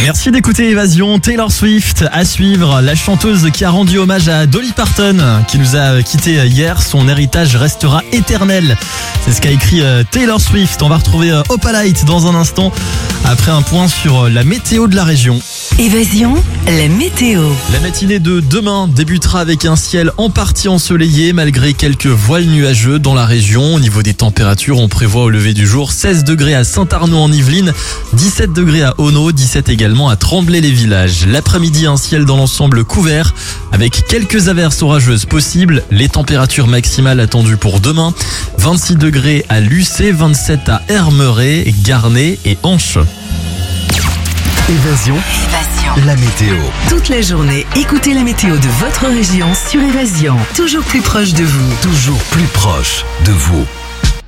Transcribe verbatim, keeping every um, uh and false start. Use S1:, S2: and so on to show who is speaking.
S1: Merci d'écouter Évasion. Taylor Swift à suivre, la chanteuse qui a rendu hommage à Dolly Parton, qui nous a quitté hier. Son héritage restera éternel. C'est ce qu'a écrit Taylor Swift. On va retrouver Opalite dans un instant, après un point sur la météo de la région.
S2: Évasion, la météo.
S1: La matinée de demain débutera avec un ciel en partie ensoleillé malgré quelques voiles nuageux dans la région. Au niveau des températures, on prévoit au lever du jour seize degrés à Saint-Arnaud en Yvelines, dix-sept degrés à Auneau, dix-sept également à Tremblay-les-Villages. L'après-midi, un ciel dans l'ensemble couvert avec quelques averses orageuses possibles. Les températures maximales attendues pour demain, vingt-six degrés à Lucé, vingt-sept à Hermeret, Garnay et Anche.
S3: Évasion,
S2: Évasion.
S3: la météo.
S2: Toute la journée, écoutez la météo de votre région sur Évasion. Toujours plus proche de vous.
S3: Toujours plus proche de vous.